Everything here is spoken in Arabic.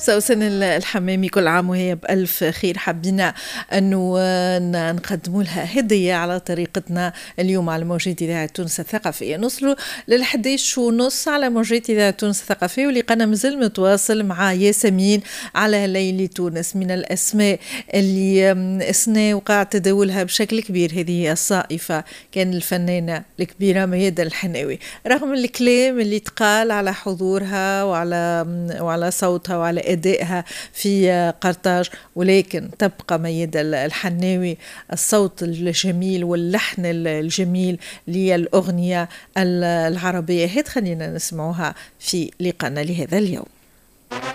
سوسن الحمامي كل عام وهي بألف خير. حبينا أنه نقدموا لها هدية على طريقتنا اليوم على موجات إذاعة تونس الثقافية. نوصلوا لل11:30 على موجات إذاعة تونس الثقافية، ولقنا مازال متواصل مع ياسمين على ليلي تونس. من الأسماء اللي أثناء وقع تداولها بشكل كبير هذه الصائفة كان الفنانة الكبيرة ميادة الحناوي، رغم الكلام اللي تقال على حضورها وعلى صوتها وعلى أدائها في قرطاج، ولكن تبقى ميادة الحناوي الصوت الجميل واللحن الجميل للأغنية العربية. هات خلينا نسمعوها في لقاءنا لهذا اليوم.